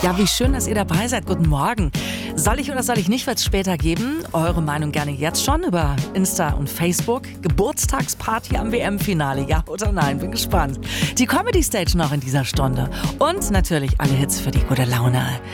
Ja, wie schön, dass ihr dabei seid. Guten Morgen. Soll ich oder soll ich nicht, wird es später geben. Eure Meinung gerne jetzt schon über Insta und Facebook. Geburtstagsparty am WM-Finale, ja oder nein? Bin gespannt. Die Comedy Stage noch in dieser Stunde. Und natürlich alle Hits für die gute Laune.